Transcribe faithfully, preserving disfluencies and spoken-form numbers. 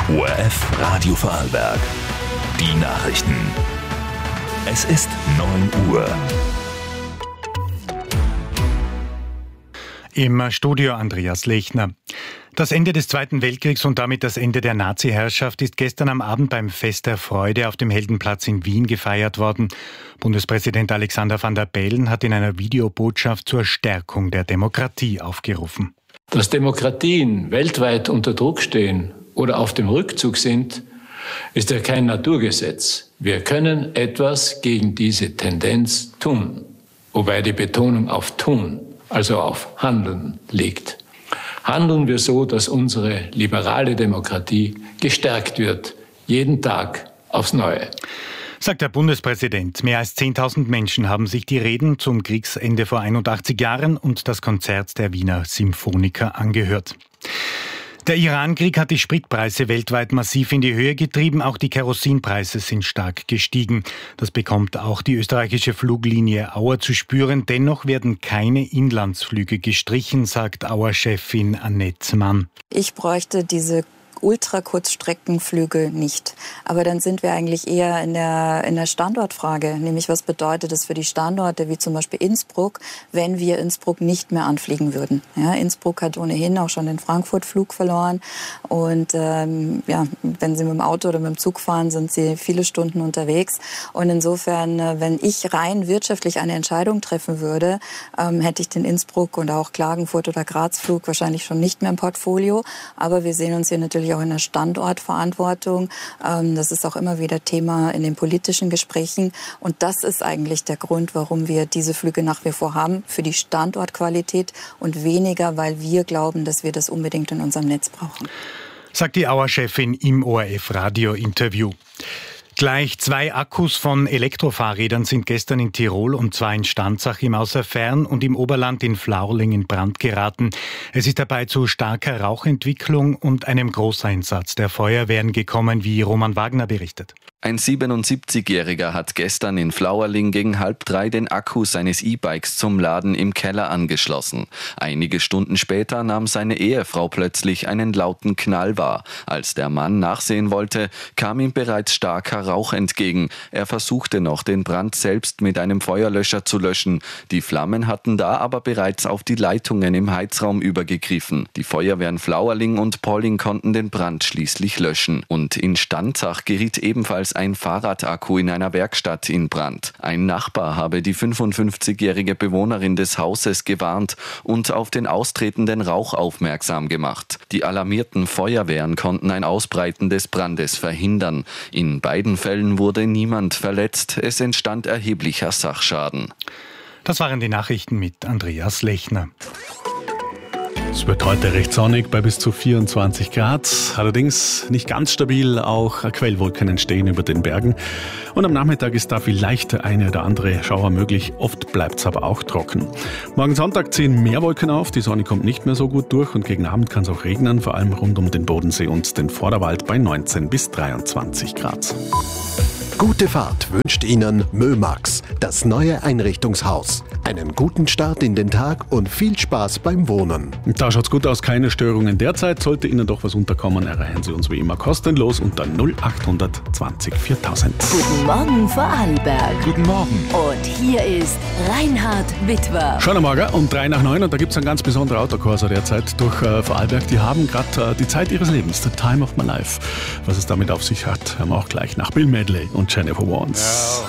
O R F Radio Vorarlberg. Die Nachrichten. Es ist neun Uhr. Im Studio Andreas Lechner. Das Ende des Zweiten Weltkriegs und damit das Ende der Nazi-Herrschaft ist gestern am Abend beim Fest der Freude auf dem Heldenplatz in Wien gefeiert worden. Bundespräsident Alexander Van der Bellen hat in einer Videobotschaft zur Stärkung der Demokratie aufgerufen. Dass Demokratien weltweit unter Druck stehen oder auf dem Rückzug sind, ist ja kein Naturgesetz. Wir können etwas gegen diese Tendenz tun, wobei die Betonung auf tun, also auf Handeln liegt. Handeln wir so, dass unsere liberale Demokratie gestärkt wird, jeden Tag aufs Neue. Sagt der Bundespräsident. Mehr als zehntausend Menschen haben sich die Reden zum Kriegsende vor einundachtzig Jahren und das Konzert der Wiener Symphoniker angehört. Der Iran-Krieg hat die Spritpreise weltweit massiv in die Höhe getrieben. Auch die Kerosinpreise sind stark gestiegen. Das bekommt auch die österreichische Fluglinie Auer zu spüren. Dennoch werden keine Inlandsflüge gestrichen, sagt Auer-Chefin Annette Mann. Ich bräuchte diese Ultrakurzstreckenflüge nicht. Aber dann sind wir eigentlich eher in der, in der Standortfrage. Nämlich, was bedeutet es für die Standorte, wie zum Beispiel Innsbruck, wenn wir Innsbruck nicht mehr anfliegen würden. Ja, Innsbruck hat ohnehin auch schon den Frankfurt-Flug verloren. Und ähm, ja, wenn Sie mit dem Auto oder mit dem Zug fahren, sind Sie viele Stunden unterwegs. Und insofern, wenn ich rein wirtschaftlich eine Entscheidung treffen würde, ähm, hätte ich den Innsbruck und auch Klagenfurt- oder Graz-Flug wahrscheinlich schon nicht mehr im Portfolio. Aber wir sehen uns hier natürlich auch in der Standortverantwortung. Das ist auch immer wieder Thema in den politischen Gesprächen. Und das ist eigentlich der Grund, warum wir diese Flüge nach wie vor haben, für die Standortqualität und weniger, weil wir glauben, dass wir das unbedingt in unserem Netz brauchen. Sagt die Auer-Chefin im O R F-Radio-Interview. Gleich zwei Akkus von Elektrofahrrädern sind gestern in Tirol und zwar in Stanzach im Außerfern und im Oberland in Flauring in Brand geraten. Es ist dabei zu starker Rauchentwicklung und einem Großeinsatz der Feuerwehren gekommen, wie Roman Wagner berichtet. Ein siebenundsiebzigjähriger hat gestern in Flauerling gegen halb drei den Akku seines E-Bikes zum Laden im Keller angeschlossen. Einige Stunden später nahm seine Ehefrau plötzlich einen lauten Knall wahr. Als der Mann nachsehen wollte, kam ihm bereits starker Rauch entgegen. Er versuchte noch, den Brand selbst mit einem Feuerlöscher zu löschen. Die Flammen hatten da aber bereits auf die Leitungen im Heizraum übergegriffen. Die Feuerwehren Flauerling und Polling konnten den Brand schließlich löschen. Und in Stanzach geriet ebenfalls ein Fahrradakku in einer Werkstatt in Brand. Ein Nachbar habe die fünfundfünfzigjährige Bewohnerin des Hauses gewarnt und auf den austretenden Rauch aufmerksam gemacht. Die alarmierten Feuerwehren konnten ein Ausbreiten des Brandes verhindern. In beiden Fällen wurde niemand verletzt. Es entstand erheblicher Sachschaden. Das waren die Nachrichten mit Andreas Lechner. Es wird heute recht sonnig bei bis zu vierundzwanzig Grad. Allerdings nicht ganz stabil, auch Quellwolken entstehen über den Bergen. Und am Nachmittag ist da vielleicht der eine oder andere Schauer möglich. Oft bleibt es aber auch trocken. Morgen Sonntag ziehen mehr Wolken auf. Die Sonne kommt nicht mehr so gut durch und gegen Abend kann es auch regnen, vor allem rund um den Bodensee und den Vorderwald bei neunzehn bis dreiundzwanzig Grad. Gute Fahrt wünscht Ihnen Mömax, das neue Einrichtungshaus. Einen guten Start in den Tag und viel Spaß beim Wohnen. Da schaut's gut aus, keine Störungen derzeit. Sollte Ihnen doch was unterkommen, erreichen Sie uns wie immer kostenlos unter null acht zwanzig viertausend. Guten Morgen Vorarlberg. Guten Morgen. Und hier ist Reinhard Witwer. Schauen wir mal, um drei nach neun und da gibt's ein ganz besonderer Autokorso derzeit durch äh, Vorarlberg. Die haben gerade äh, die Zeit ihres Lebens, the time of my life. Was es damit auf sich hat, hören wir auch gleich nach Bill Medley und Jennifer Warnes. Ja.